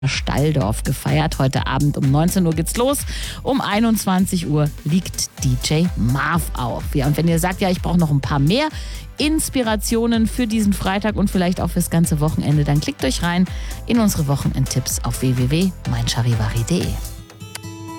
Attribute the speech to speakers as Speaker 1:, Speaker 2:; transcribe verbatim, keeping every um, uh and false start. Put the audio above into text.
Speaker 1: Stalldorf gefeiert. Heute Abend um neunzehn Uhr geht's los. Um einundzwanzig Uhr liegt D J Marv auf. Ja, und wenn ihr sagt, ja, ich brauche noch ein paar mehr Inspirationen für diesen Freitag und vielleicht auch fürs ganze Wochenende, dann klickt euch rein in unsere Wochenendtipps auf w w w punkt mein charivari punkt d e.